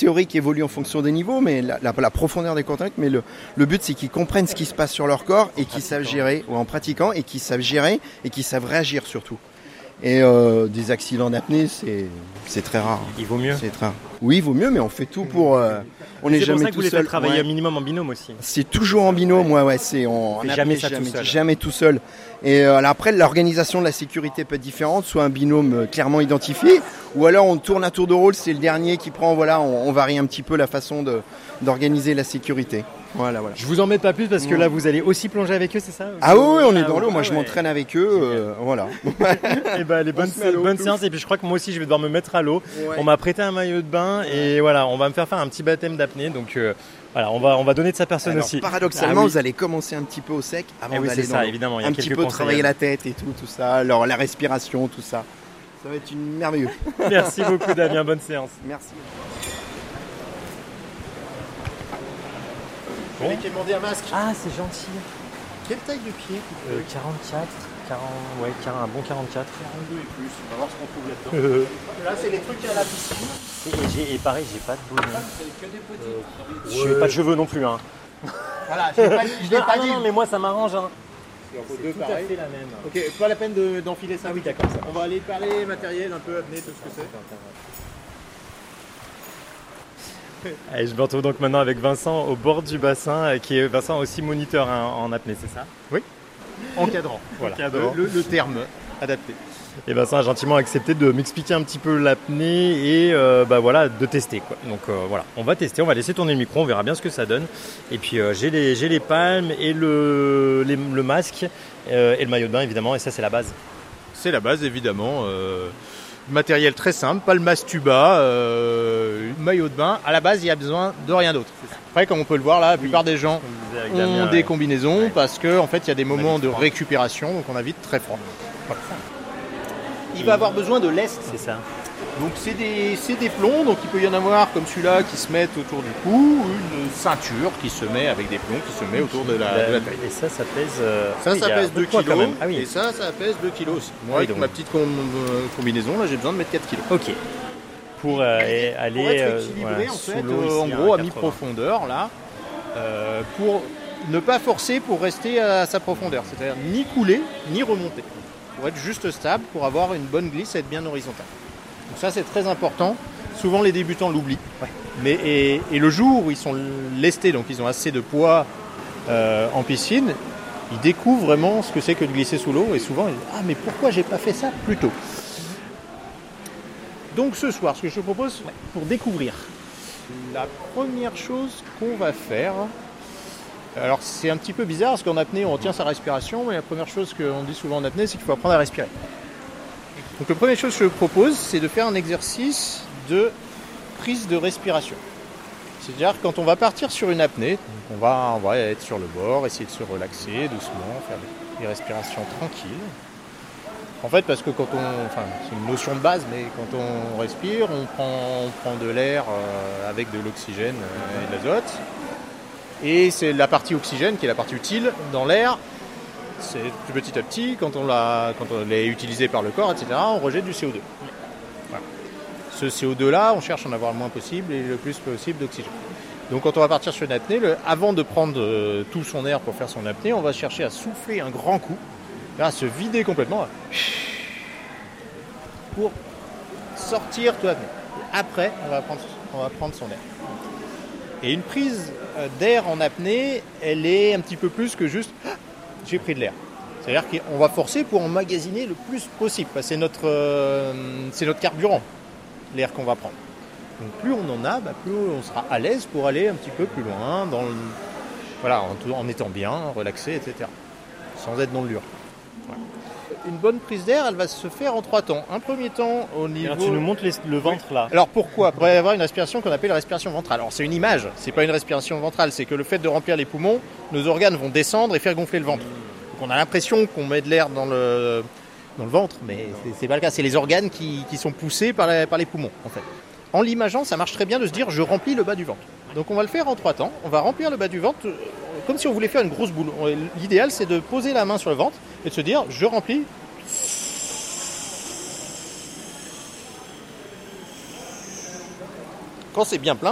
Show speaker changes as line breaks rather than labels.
théorique évolue en fonction des niveaux, mais la profondeur des cours théoriques, mais le but c'est qu'ils comprennent ce qui se passe sur leur corps et qu'ils savent gérer, ou en pratiquant, et qu'ils savent gérer et qu'ils savent réagir surtout. Et des accidents d'apnée, c'est très rare.
Il vaut mieux.
C'est très rare. Oui, il vaut mieux, mais on fait tout pour. On n'est jamais tout seul.
C'est pour ça que vous les faites travailler un minimum en binôme aussi.
C'est toujours en binôme, ouais. Jamais tout seul. Et alors après, l'organisation de la sécurité peut être différente, soit un binôme clairement identifié, ou alors on tourne à tour de rôle, c'est le dernier qui prend. Voilà, on varie un petit peu la façon d'organiser la sécurité. Voilà.
Je vous en mets pas plus parce que là vous allez aussi plonger avec eux, c'est ça?
Ah oui, on est dans l'eau. Moi je m'entraîne avec eux, voilà.
Et ben les bonnes séances. Et puis je crois que moi aussi je vais devoir me mettre à l'eau. Ouais. On m'a prêté un maillot de bain et voilà, on va me faire un petit baptême d'apnée. Donc voilà, on va donner de sa personne aussi.
Paradoxalement, vous allez commencer un petit peu au sec avant d'aller dans l'eau.
Évidemment, il y a
un petit peu travailler la tête et tout ça, alors la respiration, tout ça. Ça va être merveilleux.
Merci beaucoup Damien, bonne séance.
Merci.
Vous voulez qu'il demande un masque?
Ah, c'est gentil.
Quelle taille de pied?
44, un bon 44.
42 et plus, on va voir ce qu'on trouve là-dedans. Là, c'est les trucs à la piscine.
Et pareil, j'ai pas de bonnet.
C'est que des petits.
Je n'ai pas de cheveux non plus. Hein.
Voilà, je l'ai pas dit.
Non, mais moi ça m'arrange. Hein.
C'est
tout à fait la même.
Ok, pas la peine d'enfiler ça. Ah oui, d'accord. On va aller parler matériel, un peu apnée, tout ce que c'est.
Allez, je me retrouve donc maintenant avec Vincent au bord du bassin, qui est Vincent aussi moniteur en apnée, c'est ça?
Oui. Encadrant. Voilà. Le terme adapté.
Et Vincent a gentiment accepté de m'expliquer un petit peu l'apnée et de tester, quoi. Donc voilà, on va tester, on va laisser tourner le micro, on verra bien ce que ça donne. Et puis j'ai les palmes et le masque et le maillot de bain évidemment, et ça c'est la base.
C'est la base évidemment. Matériel très simple, pas le mastuba, maillot de bain. À la base, il y a besoin de rien d'autre. Après, comme on peut le voir là, la plupart des gens ont des combinaisons parce qu'en fait, il y a des moments de récupération, donc on a vite très froid. Voilà. Il va avoir besoin de lest.
C'est ça.
Donc c'est des plombs, donc il peut y en avoir comme celui-là qui se mettent autour du cou, une ceinture qui se met avec des plombs qui se met autour de la taille.
Et ça pèse...
ça pèse 2 kg,
ah, oui.
Et ça pèse 2 kg aussi. Moi, avec ma petite combinaison, là, j'ai besoin de mettre 4 kg.
Ok. Pour aller
être équilibré, en fait, en gros, à mi-profondeur, là, pour ne pas forcer pour rester à sa profondeur. C'est-à-dire ni couler, ni remonter. Pour être juste stable, pour avoir une bonne glisse et être bien horizontale. Donc ça, c'est très important. Souvent, les débutants l'oublient. Ouais. Et le jour où ils sont lestés, donc ils ont assez de poids en piscine, ils découvrent vraiment ce que c'est que de glisser sous l'eau. Et souvent, ils disent « Ah, mais pourquoi j'ai pas fait ça plus tôt ?» Donc ce soir, ce que je te propose pour découvrir, la première chose qu'on va faire, alors c'est un petit peu bizarre parce qu'en apnée, on retient sa respiration, mais la première chose qu'on dit souvent en apnée, c'est qu'il faut apprendre à respirer. Donc la première chose que je propose, c'est de faire un exercice de prise de respiration. C'est-à-dire quand on va partir sur une apnée, on va être sur le bord, essayer de se relaxer doucement, faire des respirations tranquilles. En fait, parce que c'est une notion de base, mais quand on respire, on prend de l'air avec de l'oxygène et de l'azote. Et c'est la partie oxygène qui est la partie utile dans l'air. C'est petit à petit, quand on l'est utilisé par le corps, etc., on rejette du CO2. Voilà. Ce CO2-là, on cherche à en avoir le moins possible et le plus possible d'oxygène. Donc quand on va partir sur une apnée, avant de prendre tout son air pour faire son apnée, on va chercher à souffler un grand coup, à se vider complètement, pour sortir toute l'apnée. Après, on va prendre son air. Et une prise d'air en apnée, elle est un petit peu plus que juste « j'ai pris de l'air ». C'est-à-dire qu'on va forcer pour emmagasiner le plus possible. C'est notre carburant, l'air qu'on va prendre. Donc plus on en a, plus on sera à l'aise pour aller un petit peu plus loin, en étant bien, relaxé, etc. Sans être dans le dur. Voilà. Une bonne prise d'air, elle va se faire en 3 temps. Un premier temps au niveau...
Alors tu nous montres le ventre là.
Alors pourquoi? Pour avoir une respiration qu'on appelle la respiration ventrale. Alors c'est une image, c'est pas une respiration ventrale, c'est que le fait de remplir les poumons, nos organes vont descendre et faire gonfler le ventre. Donc on a l'impression qu'on met de l'air dans le ventre, mais c'est pas le cas. C'est les organes qui sont poussés par les poumons en fait. En l'imageant, ça marche très bien de se dire je remplis le bas du ventre. Donc on va le faire en 3 temps. On va remplir le bas du ventre comme si on voulait faire une grosse boule. L'idéal c'est de poser la main sur le ventre et de se dire je remplis. Quand c'est bien plein,